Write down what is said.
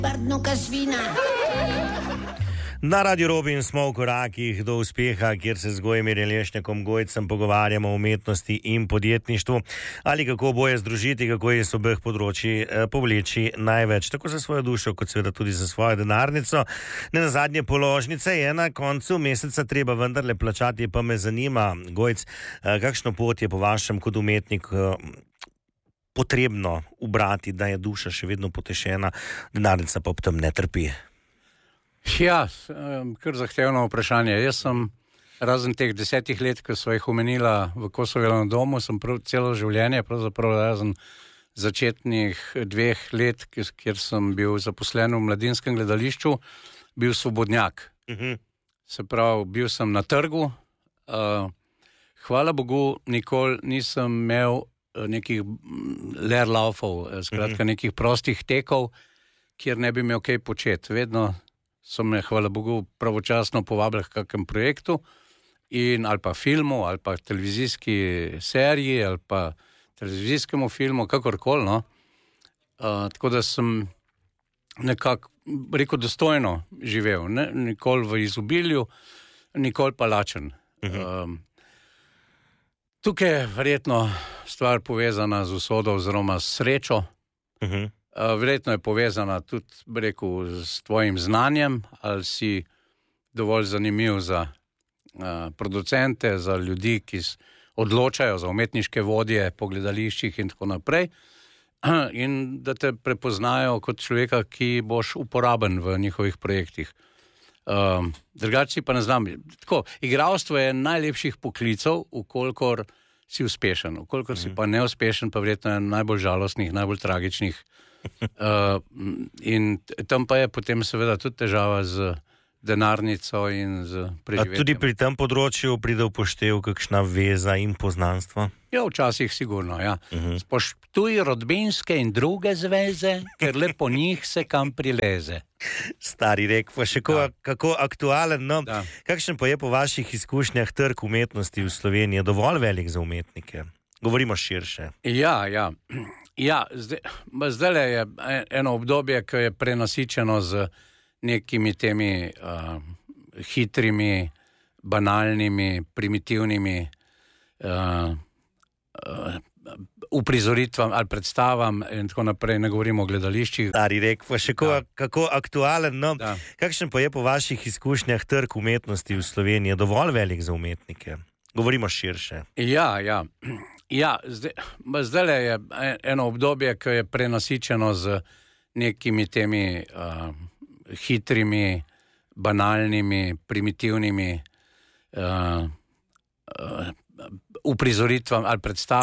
Na Radio Robin smo v korakih do uspeha, kjer se z Gojimirjem Lešnikom Gojcem pogovarjamo o umetnosti in podjetništvu, ali kako oboje združiti, kako iz obeh področji povleči največ, tako za svojo dušo, kot seveda tudi za svojo denarnico. Ne nazadnje položnice je na koncu meseca treba vendarle plačati, pa me zanima, Gojc, kakšno pot je po vašem kot umetnik potrebno ubrati, da je duša še vedno potešena, denarnica pa ob tem ne trpi? Ja, kar zahtevno vprašanje. Jaz sem razen teh 10 let, ko sva jih omenila v Kosovem domu, sem celo življenje, pravzaprav razen začetnih 2 let, kjer sem bil zaposlen v Mladinskem gledališču, bil svobodnjak. Se pravi, bil sem na trgu. Hvala Bogu, nikoli nisem imel nekih leerlaufov, skratka nekih prostih tekov, kjer ne bi imel kaj početi. Vedno so me, hvala Bogu, pravočasno povabili k kakem projektu ali pa filmu, ali pa televizijski seriji, ali pa televizijskemu filmu, kakorkoli, no. Tako da sem nekako, rekel, dostojno živel. Nikoli v izobilju, nikoli pa lačen. Tukaj je verjetno stvar povezana z usodo oziroma s srečo. Verjetno je povezana tudi, rekel, s tvojim znanjem, ali si dovolj zanimiv za producente, za ljudi, ki odločajo, za umetniške vodje po gledališčih in tako naprej, in da te prepoznajo kot človeka, ki boš uporaben v njihovih projektih. Drugače pa ne znam. Tako, igralstvo je najlepših poklicev, ukolikor si uspešen. Ukolikor si pa neuspešen, pa verjetno je najbolj žalostnih, najbolj tragičnih. In tam pa je potem seveda tudi težava z denarnico in z preživetjem. A tudi pri tem področju pride v poštev kakšna veza in poznanstvo? Ja, včasih sigurno, ja. Spoštuj rodbinske in druge zveze, ker le po njih se kam prileze. Stari rek, pa še kako aktualen, no. Da. Kakšen pa je po vaših izkušnjah trg umetnosti v Sloveniji? Dovolj velik za umetnike? Govorimo širše. Ja, zdaj je eno obdobje, ki je prenasičeno z nekimi temi hitrimi, banalnimi, primitivnimi uprizoritvam ali predstavam in tako naprej, ne govorimo o gledališčih. Stari rek, pa še kako aktualen, no. Da. Kakšen pa je po vaših izkušnjah trg umetnosti v Sloveniji? Dovolj velik za umetnike? Govorimo širše. Ja, zdaj je eno obdobje, ki je prenasičeno z nekimi temi hitrimi, banalnimi, primitivnimi uprizoritvam ali predstavam.